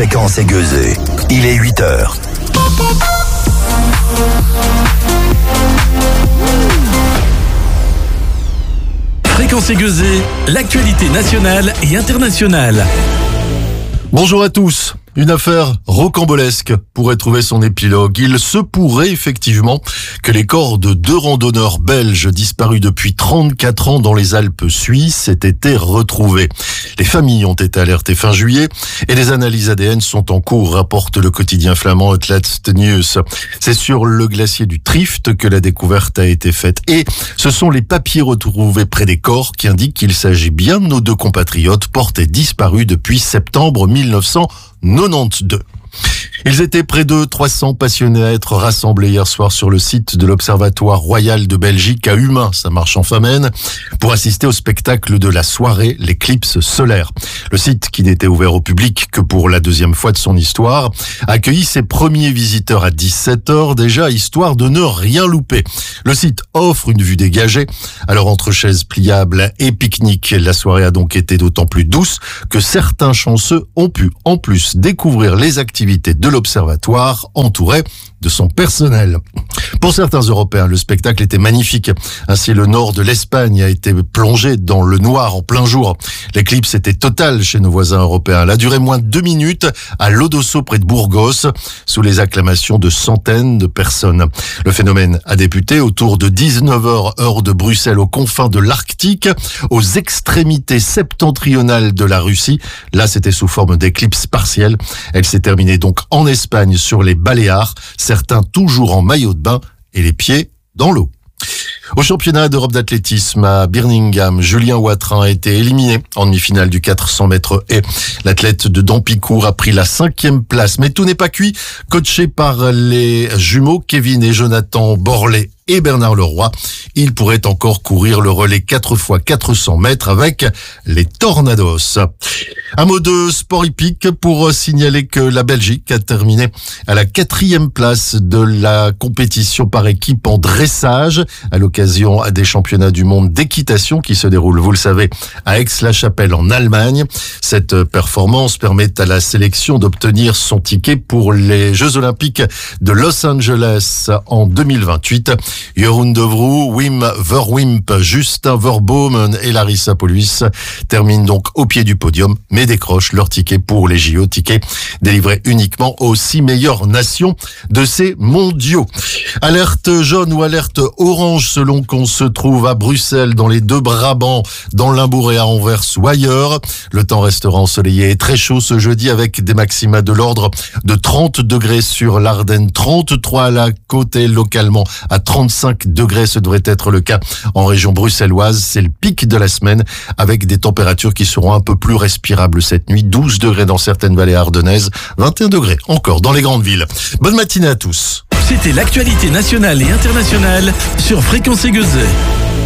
Fréquence Aiguezée. Il est 8h. Fréquence Aiguezée, l'actualité nationale et internationale. Bonjour à tous. Une affaire rocambolesque pourrait trouver son épilogue. Il se pourrait effectivement que les corps de 2 randonneurs belges disparus depuis 34 ans dans les Alpes suisses aient été retrouvés. Les familles ont été alertées fin juillet et les analyses ADN sont en cours, rapporte le quotidien flamand Het Laatste Nieuws. C'est sur le glacier du Trift que la découverte a été faite. Et ce sont les papiers retrouvés près des corps qui indiquent qu'il s'agit bien de nos 2 compatriotes portés disparus depuis septembre 1992. Ils étaient près de 300 passionnés à être rassemblés hier soir sur le site de l'Observatoire Royal de Belgique à Humain, ça marche en Famenne, pour assister au spectacle de la soirée L'éclipse solaire. Le site, qui n'était ouvert au public que pour la 2e fois de son histoire, a accueilli ses premiers visiteurs à 17h déjà, histoire de ne rien louper. Le site offre une vue dégagée, alors entre chaises pliables et pique-nique, la soirée a donc été d'autant plus douce que certains chanceux ont pu en plus découvrir les activités de l'Observatoire entouré de son personnel. Pour certains Européens, le spectacle était magnifique. Ainsi, le nord de l'Espagne a été plongé dans le noir en plein jour. L'éclipse était totale chez nos voisins européens. Elle a duré moins de 2 minutes à Lodosso, près de Burgos, sous les acclamations de centaines de personnes. Le phénomène a débuté autour de 19h, heure de Bruxelles, aux confins de l'Arctique, aux extrémités septentrionales de la Russie. Là, c'était sous forme d'éclipse partielle. Elle s'est terminée donc en Espagne, sur les Baléares, certains toujours en maillot de bain et les pieds dans l'eau. Au championnat d'Europe d'athlétisme à Birmingham, Julien Watrin a été éliminé en demi-finale du 400 mètres haies. L'athlète de Dampicourt a pris la 5e place. Mais tout n'est pas cuit. Coaché par les jumeaux Kevin et Jonathan Borlée et Bernard Leroy, il pourrait encore courir le relais 4x400 mètres avec les Tornados. Un mot de sport hippique pour signaler que la Belgique a terminé à la 4e place de la compétition par équipe en dressage à l'occasion des championnats du monde d'équitation qui se déroulent, vous le savez, à Aix-la-Chapelle en Allemagne. Cette performance permet à la sélection d'obtenir son ticket pour les Jeux Olympiques de Los Angeles en 2028. Jeroen de Vroo, Wim Verwimp, Justin Verbomen et Larissa Paulus terminent donc au pied du podium, mais décrochent leur ticket pour les JO, ticket délivré uniquement aux 6 meilleures nations de ces mondiaux. Alerte jaune ou alerte orange selon qu'on se trouve à Bruxelles, dans les 2 Brabants, dans Limbourg et à Anvers ou ailleurs. Le temps restera ensoleillé et très chaud ce jeudi avec des maxima de l'ordre de 30 degrés sur l'Ardenne, 33 à la côte et localement à 35 degrés. Ce devrait être le cas en région bruxelloise. C'est le pic de la semaine avec des températures qui seront un peu plus respirables cette nuit. 12 degrés dans certaines vallées ardennaises, 21 degrés encore dans les grandes villes. Bonne matinée à tous. C'était l'actualité nationale et internationale sur Fréquence Aiguezée.